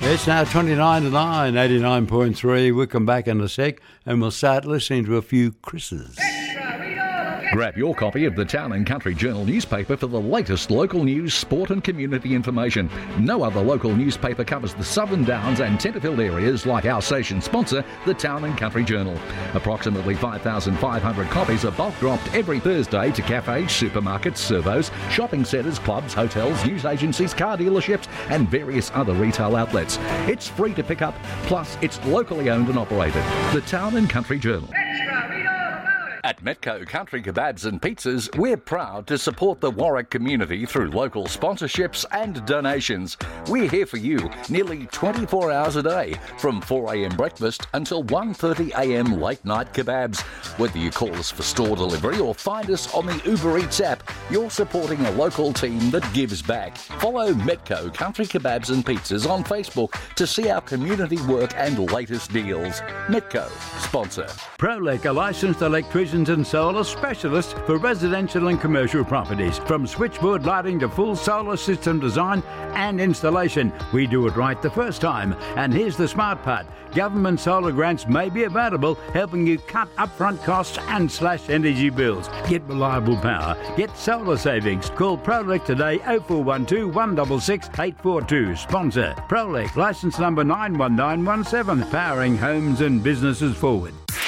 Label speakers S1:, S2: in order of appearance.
S1: It's now 29 to 9, 89.3. We'll come back in a sec and we'll start listening to a few Chris's.
S2: Grab your copy of the Town and Country Journal newspaper for the latest local news, sport and community information. No other local newspaper covers the Southern Downs and Tenterfield areas like our station sponsor, the Town and Country Journal. Approximately 5,500 copies are bulk dropped every Thursday to cafes, supermarkets, servos, shopping centres, clubs, hotels, news agencies, car dealerships and various other retail outlets. It's free to pick up, plus it's locally owned and operated. The Town and Country Journal. At Metco Country Kebabs and Pizzas, we're proud to support the Warwick community through local sponsorships and donations. We're here for you nearly 24 hours a day, from 4 a.m. breakfast until 1:30 a.m. late night kebabs. Whether you call us for store delivery or find us on the Uber Eats app, you're supporting a local team that gives back. Follow Metco Country Kebabs and Pizzas on Facebook to see our community work and latest deals. Metco, sponsor.
S1: Prolec, a licensed electrician and solar specialist for residential and commercial properties. From switchboard lighting to full solar system design and installation, we do it right the first time. And here's the smart part. Government solar grants may be available, helping you cut upfront costs and slash energy bills. Get reliable power. Get solar savings. Call Prolec today, 0412 166 842. Sponsor Prolec, licence number 91917, powering homes and businesses forward.